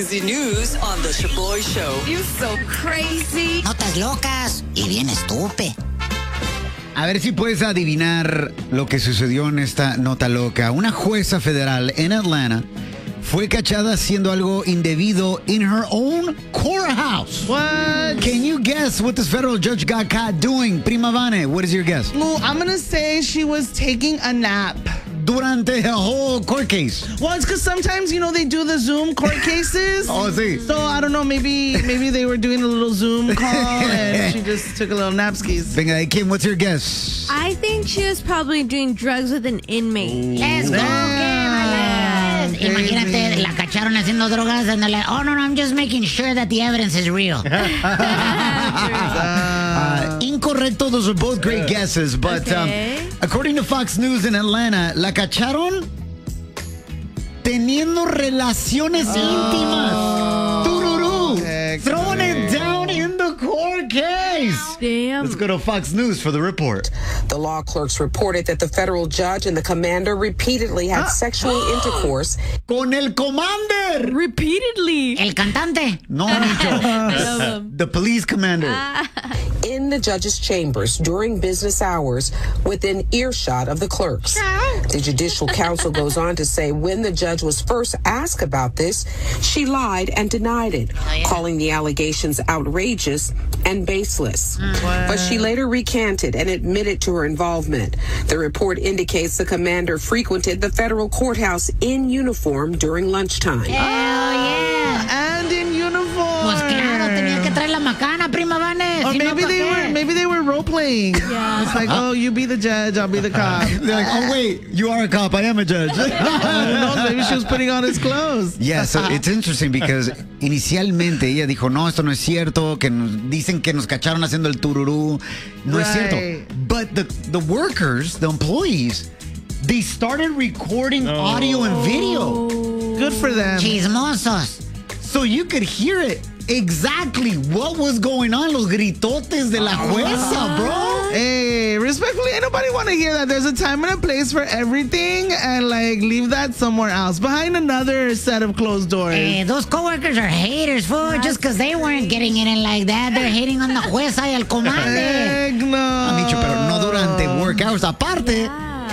crazy news on The Shaboy Show. You're so crazy. Notas locas y bien estúpido. A ver si puedes adivinar lo que sucedió en esta nota loca. Una jueza federal en Atlanta fue cachada haciendo algo indebido in her own courthouse. What? Can you guess what this federal judge got caught doing? Prima Vane, what is your guess? Well, I'm going to say she was taking a nap. Durante the whole court case. Well, it's because sometimes, they do the Zoom court cases. Oh, sí. So, I don't know, maybe they were doing a little Zoom call and she just took a little napskis. Venga, Kim, what's your guess? I think she was probably doing drugs with an inmate. Let's go, Kim. Imagínate, la cacharon haciendo drogas and they're like, oh, no, I'm just making sure that the evidence is real. Incorrecto, those are both great guesses, but Okay. According to Fox News in Atlanta, la cacharon teniendo relaciones íntimas. Tururú. Throwing it down in the court case. Damn. Let's go to Fox News for the report. The law clerks reported that the federal judge and the commander repeatedly had sexual intercourse. Con el commander. Repeatedly. El cantante. No, Micho. The police commander. In the judge's chambers during business hours within earshot of the clerks. The Judicial Council goes on to say when the judge was first asked about this, she lied and denied it, calling the allegations outrageous and baseless. But she later recanted and admitted to her involvement. The report indicates the commander frequented the federal courthouse in uniform during lunchtime. Hell yeah. And in uniform. Pues claro, tenía que traer la macana, Prima Vane. Or Si no, maybe they were role playing. Yeah. It's like, oh, you be the judge, I'll be the cop. They're like, oh, wait, you are a cop. I am a judge. Who knows? Maybe she was putting on his clothes. Yeah, so it's interesting because inicialmente ella dijo, no, esto no es cierto, que dicen que nos cacharon haciendo el tururú. No es cierto. But the workers, the employees, they started recording audio and video. Good for them. Chismosos. So you could hear it exactly what was going on, los gritotes de la jueza, bro. Hey, respectfully, ain't nobody want to hear that. There's a time and a place for everything, and leave that somewhere else, behind another set of closed doors. Those coworkers are haters, fool. Just because they weren't getting it in like that, they're hating on the jueza y el comandante. Heck no. Micho, pero no durante work hours. Aparte,